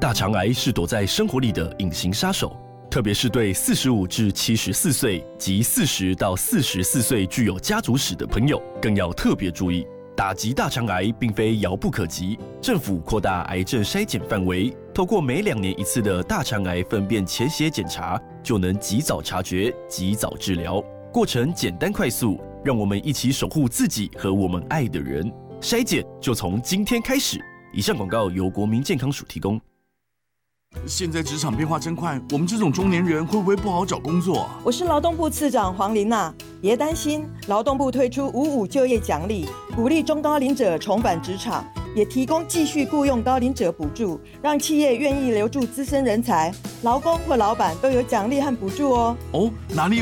大肠癌是躲在生活里的隐形杀手，特别是对45至74岁及40到44岁具有家族史的朋友，更要特别注意。打击大肠癌并非遥不可及，政府扩大癌症筛检范围，透过每2年1次的大肠癌粪便潜血检查，就能及早察觉、及早治疗，过程简单快速，让我们一起守护自己和我们爱的人。筛检就从今天开始。以上广告由国民健康署提供。 现在职场变化真快，我们这种中年人会不会不好找工作？ 我是劳动部次长黄琳娜，别担心，劳动部推出55就业奖励，鼓励中高龄者重返职场，也提供继续雇用高龄者补助，让企业愿意留住资深人才，劳工或老板都有奖励和补助哦。 哦，哪里有？